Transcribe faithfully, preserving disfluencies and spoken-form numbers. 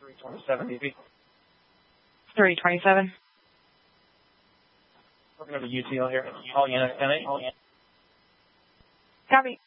three twenty-seven, maybe. three twenty-seven. We're going to have a U T L here. All units, ten eight. Copy.